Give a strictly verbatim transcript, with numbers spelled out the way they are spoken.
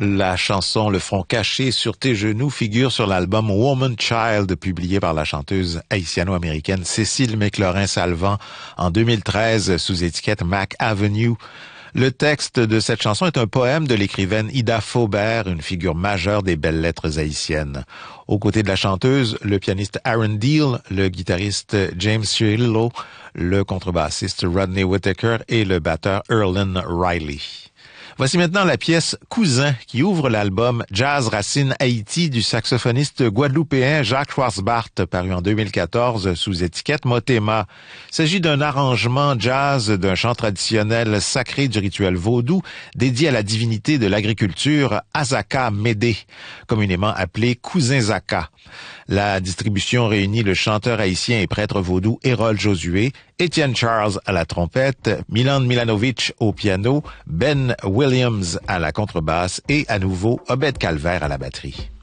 La chanson Le front caché sur tes genoux figure sur l'album Woman Child publié par la chanteuse haïtiano-américaine Cécile McLaurin-Salvant en deux mille treize sous étiquette Mac Avenue. Le texte de cette chanson est un poème de l'écrivaine Ida Faubert, une figure majeure des belles lettres haïtiennes. Aux côtés de la chanteuse, le pianiste Aaron Deal, le guitariste James Cirillo, le contrebassiste Rodney Whittaker et le batteur Erlen Riley. Voici maintenant la pièce Cousin qui ouvre l'album Jazz Racine Haïti du saxophoniste guadeloupéen Jacques Schwarzbart paru en deux mille quatorze sous étiquette Motema. Il s'agit d'un arrangement jazz d'un chant traditionnel sacré du rituel vaudou dédié à la divinité de l'agriculture Azaka Médé, communément appelé Cousin Zaka. La distribution réunit le chanteur haïtien et prêtre vaudou Hérol Josué, Étienne Charles à la trompette, Milan Milanovic au piano, Ben Williams à la contrebasse et à nouveau Obed Calvaire à la batterie.